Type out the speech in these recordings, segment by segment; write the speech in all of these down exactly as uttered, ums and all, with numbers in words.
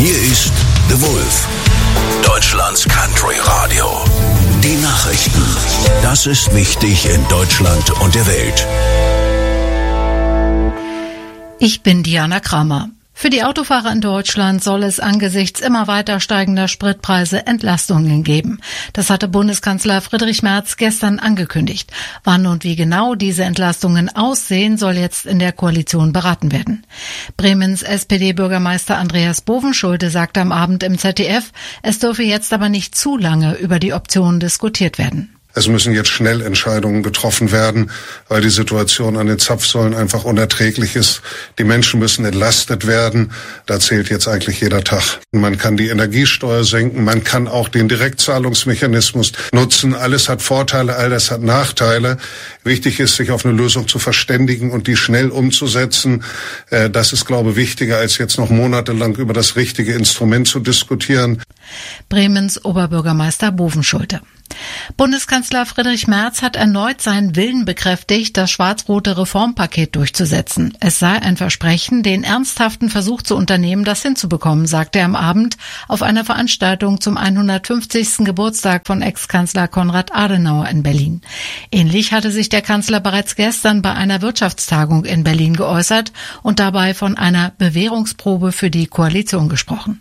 Hier ist The Wolf, Deutschlands Country Radio. Die Nachrichten. Das ist wichtig in Deutschland und der Welt. Ich bin Diana Kramer. Für die Autofahrer in Deutschland soll es angesichts immer weiter steigender Spritpreise Entlastungen geben. Das hatte Bundeskanzler Friedrich Merz gestern angekündigt. Wann und wie genau diese Entlastungen aussehen, soll jetzt in der Koalition beraten werden. Bremens S P D-Bürgermeister Andreas Bovenschulte sagte am Abend im Z D F, es dürfe jetzt aber nicht zu lange über die Optionen diskutiert werden. Es müssen jetzt schnell Entscheidungen getroffen werden, weil die Situation an den Zapfsäulen einfach unerträglich ist. Die Menschen müssen entlastet werden. Da zählt jetzt eigentlich jeder Tag. Man kann die Energiesteuer senken, man kann auch den Direktzahlungsmechanismus nutzen. Alles hat Vorteile, all das hat Nachteile. Wichtig ist, sich auf eine Lösung zu verständigen und die schnell umzusetzen. Das ist, glaube ich, wichtiger, als jetzt noch monatelang über das richtige Instrument zu diskutieren. Bremens Oberbürgermeister Bovenschulte. Bundeskanzler Friedrich Merz hat erneut seinen Willen bekräftigt, das schwarz-rote Reformpaket durchzusetzen. Es sei ein Versprechen, den ernsthaften Versuch zu unternehmen, das hinzubekommen, sagte er am Abend auf einer Veranstaltung zum hundertfünfzigsten Geburtstag von Ex-Kanzler Konrad Adenauer in Berlin. Ähnlich hatte sich der Kanzler bereits gestern bei einer Wirtschaftstagung in Berlin geäußert und dabei von einer Bewährungsprobe für die Koalition gesprochen.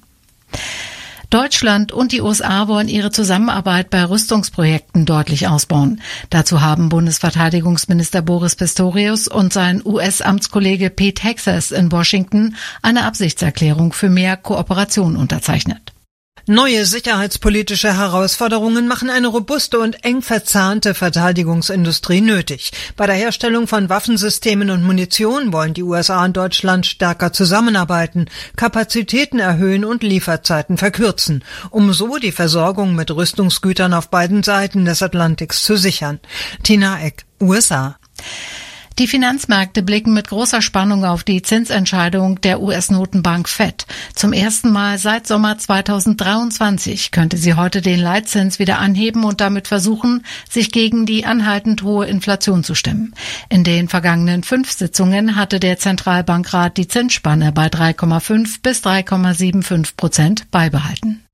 Deutschland und die U S A wollen ihre Zusammenarbeit bei Rüstungsprojekten deutlich ausbauen. Dazu haben Bundesverteidigungsminister Boris Pistorius und sein U S-Amtskollege Pete Hegseth in Washington eine Absichtserklärung für mehr Kooperation unterzeichnet. Neue sicherheitspolitische Herausforderungen machen eine robuste und eng verzahnte Verteidigungsindustrie nötig. Bei der Herstellung von Waffensystemen und Munition wollen die U S A und Deutschland stärker zusammenarbeiten, Kapazitäten erhöhen und Lieferzeiten verkürzen, um so die Versorgung mit Rüstungsgütern auf beiden Seiten des Atlantiks zu sichern. Tina Eck, U S A. Die Finanzmärkte blicken mit großer Spannung auf die Zinsentscheidung der U S-Notenbank Fed. Zum ersten Mal seit Sommer zweitausenddreiundzwanzig könnte sie heute den Leitzins wieder anheben und damit versuchen, sich gegen die anhaltend hohe Inflation zu stemmen. In den vergangenen fünf Sitzungen hatte der Zentralbankrat die Zinsspanne bei drei Komma fünf bis drei Komma fünfundsiebzig Prozent beibehalten.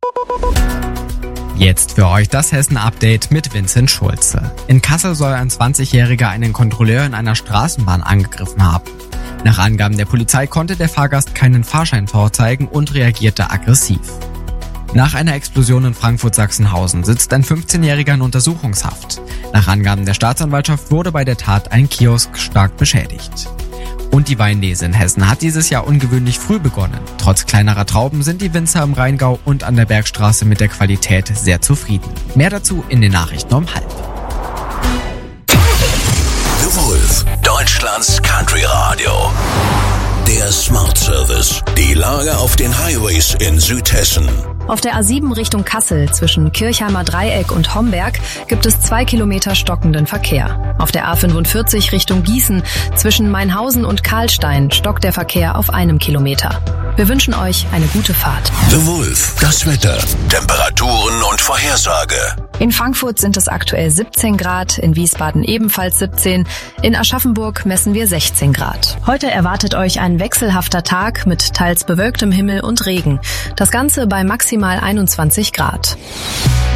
Jetzt für euch das Hessen-Update mit Vincent Schulze. In Kassel soll ein zwanzigjähriger einen Kontrolleur in einer Straßenbahn angegriffen haben. Nach Angaben der Polizei konnte der Fahrgast keinen Fahrschein vorzeigen und reagierte aggressiv. Nach einer Explosion in Frankfurt-Sachsenhausen sitzt ein fünfzehnjähriger in Untersuchungshaft. Nach Angaben der Staatsanwaltschaft wurde bei der Tat ein Kiosk stark beschädigt. Und die Weinlese in Hessen hat dieses Jahr ungewöhnlich früh begonnen. Trotz kleinerer Trauben sind die Winzer im Rheingau und an der Bergstraße mit der Qualität sehr zufrieden. Mehr dazu in den Nachrichten um halb. The Wolf, Deutschlands Country Radio. Der Smart Service. Die Lage auf den Highways in Südhessen. Auf der A sieben Richtung Kassel zwischen Kirchheimer Dreieck und Homberg gibt es zwei Kilometer stockenden Verkehr. Auf der A fünfundvierzig Richtung Gießen zwischen Mainhausen und Karlstein stockt der Verkehr auf einem Kilometer. Wir wünschen euch eine gute Fahrt. The Wolf, das Wetter, Temperaturen und Vorhersage. In Frankfurt sind es aktuell siebzehn Grad, in Wiesbaden ebenfalls siebzehn, in Aschaffenburg messen wir sechzehn Grad. Heute erwartet euch ein wechselhafter Tag mit teils bewölktem Himmel und Regen. Das Ganze bei maximal einundzwanzig Grad.